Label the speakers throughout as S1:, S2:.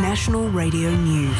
S1: National Radio News.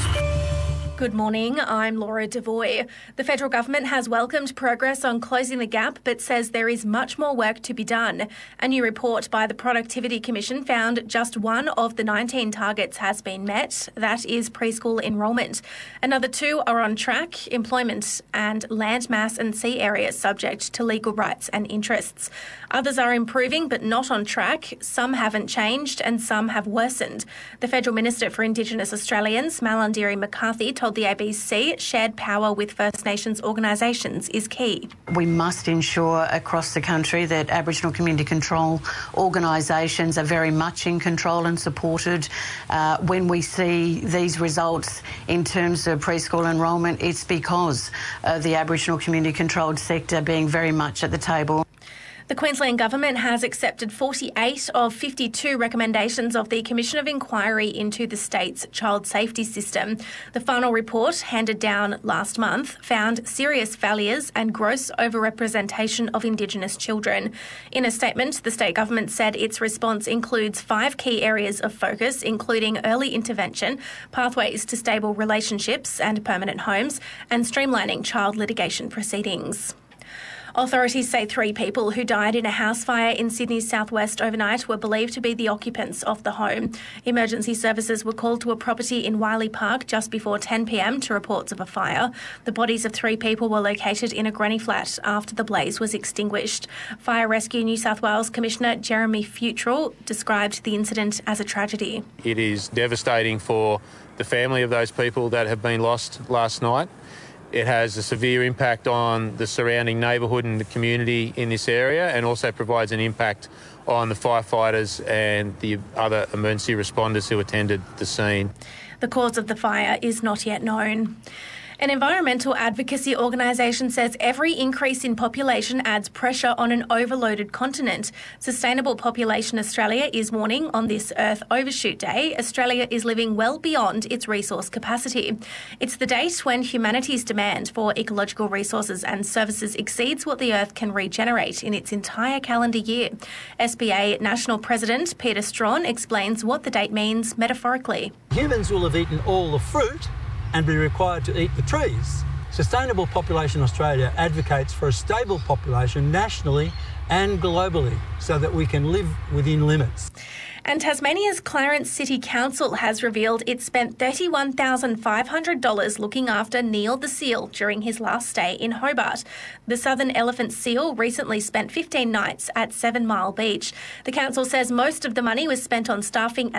S2: Good morning, I'm Laura Devoy. The federal government has welcomed progress on closing the gap but says there is much more work to be done. A new report by the Productivity Commission found just one of the 19 targets has been met. That is preschool enrolment. Another two are on track: employment and land mass and sea areas subject to legal rights and interests. Others are improving but not on track. Some haven't changed and some have worsened. The Federal Minister for Indigenous Australians, Malarndirri McCarthy, told the ABC shared power with First Nations organisations is key.
S3: We must ensure across the country that Aboriginal community control organisations are very much in control and supported. When we see these results in terms of preschool enrolment, it's because of the Aboriginal community controlled sector being very much at the table.
S2: The Queensland Government has accepted 48 of 52 recommendations of the Commission of Inquiry into the state's child safety system. The final report, handed down last month, found serious failures and gross overrepresentation of Indigenous children. In a statement, the state government said its response includes 5 key areas of focus, including early intervention, pathways to stable relationships and permanent homes, and streamlining child litigation proceedings. Authorities say 3 people who died in a house fire in Sydney's southwest overnight were believed to be the occupants of the home. Emergency services were called to a property in Wiley Park just before 10 p.m. to reports of a fire. The bodies of 3 people were located in a granny flat after the blaze was extinguished. Fire Rescue New South Wales Commissioner Jeremy Futrell described the incident as a tragedy.
S4: It is devastating for the family of those people that have been lost last night. It has a severe impact on the surrounding neighbourhood and the community in this area, and also provides an impact on the firefighters and the other emergency responders who attended the scene.
S2: The cause of the fire is not yet known. An environmental advocacy organisation says every increase in population adds pressure on an overloaded continent. Sustainable Population Australia is warning on this Earth Overshoot Day, Australia is living well beyond its resource capacity. It's the date when humanity's demand for ecological resources and services exceeds what the Earth can regenerate in its entire calendar year. SPA National President Peter Strawn explains what the date means metaphorically.
S5: Humans will have eaten all the fruit and be required to eat the trees. Sustainable Population Australia advocates for a stable population nationally and globally so that we can live within limits.
S2: And Tasmania's Clarence City Council has revealed it spent $31,500 looking after Neil the seal during his last stay in Hobart. The southern elephant seal recently spent 15 nights at 7 Mile Beach. The council says most of the money was spent on staffing